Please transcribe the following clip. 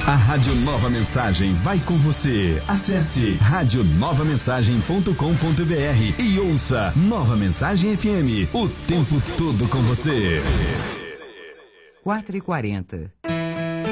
A Rádio Nova Mensagem vai com você. Acesse radionovamensagem.com.br e ouça Nova Mensagem FM, o tempo todo com você. 4h40.